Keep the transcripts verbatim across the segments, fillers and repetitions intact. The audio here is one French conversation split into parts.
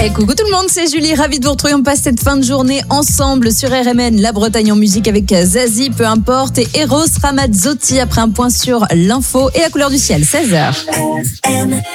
Et coucou tout le monde, c'est Julie, ravie de vous retrouver. On passe cette fin de journée ensemble sur R M N, la Bretagne en musique avec Zazie, peu importe, et Eros Ramazzotti après un point sur l'info et la couleur du ciel, seize heures. R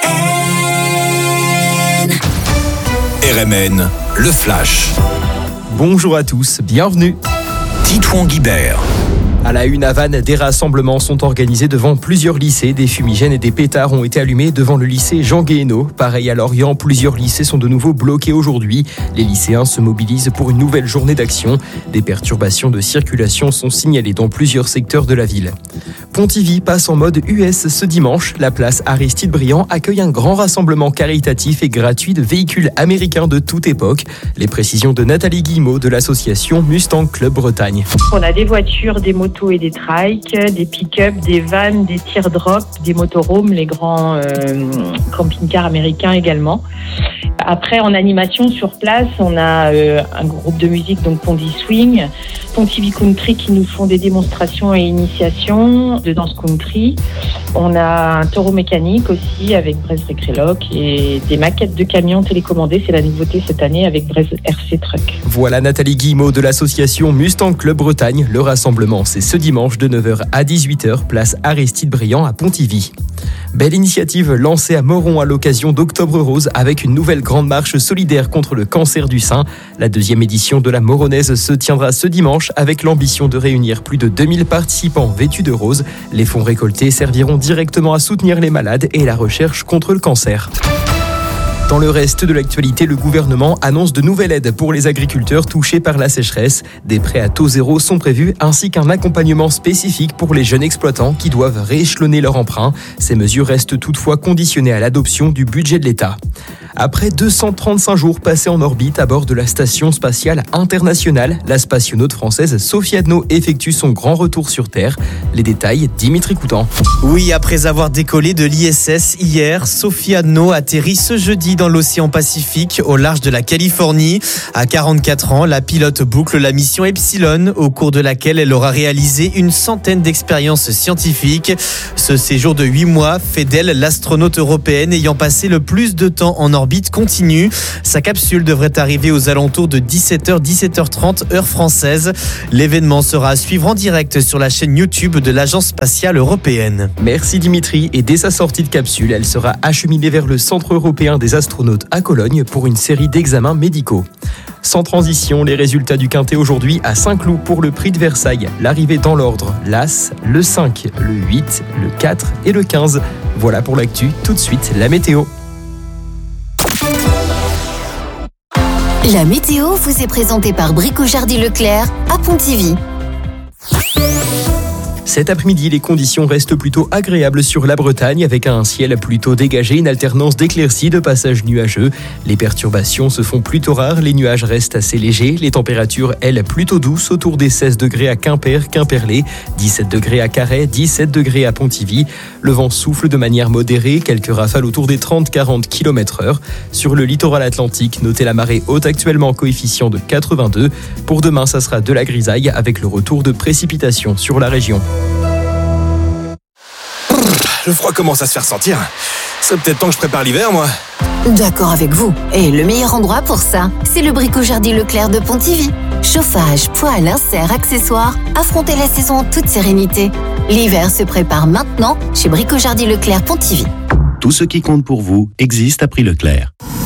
M N, le flash. Bonjour à tous, bienvenue. Titouan Guibert. À la une à Vannes, des rassemblements sont organisés devant plusieurs lycées. Des fumigènes et des pétards ont été allumés devant le lycée Jean Guéhenno. Pareil à Lorient, plusieurs lycées sont de nouveau bloqués aujourd'hui. Les lycéens se mobilisent pour une nouvelle journée d'action. Des perturbations de circulation sont signalées dans plusieurs secteurs de la ville. Pontivy passe en mode U S ce dimanche. La place Aristide Briand accueille un grand rassemblement caritatif et gratuit de véhicules américains de toute époque. Les précisions de Nathalie Guillemot de l'association Mustang Club Bretagne. On a des voitures, des motos et des trikes, des pick-up, des vannes, des teardrops, des motorhomes, les grands euh, camping-cars américains également. Après, en animation sur place, on a euh, un groupe de musique, donc Pondy Swing, Pontivy Country qui nous font des démonstrations et initiations de danse country. On a un taureau mécanique aussi avec Brest Recreloc et des maquettes de camions télécommandés. C'est la nouveauté cette année avec Brest R C Truck. Voilà Nathalie Guillemot de l'association Mustang Club Bretagne. Le rassemblement, c'est ce dimanche de neuf heures à dix-huit heures, place Aristide Briand à Pontivy. Belle initiative lancée à Moron à l'occasion d'Octobre Rose avec une nouvelle grande marche solidaire contre le cancer du sein. La deuxième édition de la Moronnaise se tiendra ce dimanche avec l'ambition de réunir plus de deux mille participants vêtus de rose. Les fonds récoltés serviront directement à soutenir les malades et la recherche contre le cancer. Dans le reste de l'actualité, le gouvernement annonce de nouvelles aides pour les agriculteurs touchés par la sécheresse. Des prêts à taux zéro sont prévus ainsi qu'un accompagnement spécifique pour les jeunes exploitants qui doivent rééchelonner leur emprunt. Ces mesures restent toutefois conditionnées à l'adoption du budget de l'État. Après deux cent trente-cinq jours passés en orbite à bord de la Station spatiale internationale, la spationaute française Sophie Adno effectue son grand retour sur Terre. Les détails, Dimitri Coutan. Oui, après avoir décollé de l'I S S hier, Sophie Adno atterrit ce jeudi dans l'océan Pacifique au large de la Californie. À quarante-quatre ans, la pilote boucle la mission Epsilon, au cours de laquelle elle aura réalisé une centaine d'expériences scientifiques. Ce séjour de huit mois fait d'elle l'astronaute européenne ayant passé le plus de temps en orbite continue. Sa capsule devrait arriver aux alentours de dix-sept heures, dix-sept heures trente heure française. L'événement sera à suivre en direct sur la chaîne YouTube de l'Agence spatiale européenne. Merci Dimitri. Et dès sa sortie de capsule, elle sera acheminée vers le Centre européen des astronautes à Cologne pour une série d'examens médicaux. Sans transition, les résultats du Quintet aujourd'hui à Saint-Cloud pour le prix de Versailles. L'arrivée dans l'ordre, l'As, le cinq, le huit, le quatre et le quinze. Voilà pour l'actu. Tout de suite, la météo. La météo vous est présentée par Brico Jardy Leclerc à Pontivy. Cet après-midi, les conditions restent plutôt agréables sur la Bretagne avec un ciel plutôt dégagé, une alternance d'éclaircies, de passages nuageux. Les perturbations se font plutôt rares, les nuages restent assez légers. Les températures, elles, plutôt douces, autour des seize degrés à Quimper, Quimperlé, dix-sept degrés à Carhaix, dix-sept degrés à Pontivy. Le vent souffle de manière modérée, quelques rafales autour des trente à quarante kilomètres heure. Sur le littoral atlantique, notez la marée haute actuellement coefficient de quatre-vingt-deux. Pour demain, ça sera de la grisaille avec le retour de précipitations sur la région. Le froid commence à se faire sentir. C'est peut-être temps que je prépare l'hiver, moi. D'accord avec vous. Et le meilleur endroit pour ça, c'est le Brico Jardy Leclerc de Pontivy. Chauffage, poêle, insert, accessoires, affrontez la saison en toute sérénité. L'hiver se prépare maintenant chez Brico Jardy Leclerc Pontivy. Tout ce qui compte pour vous existe à prix Leclerc.